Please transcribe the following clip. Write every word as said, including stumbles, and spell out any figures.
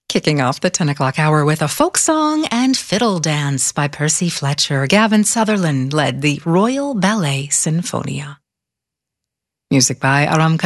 Kicking off the ten o'clock hour with a folk song and fiddle dance by Percy Fletcher. Gavin Sutherland led the Royal Ballet Sinfonia. Music by Aram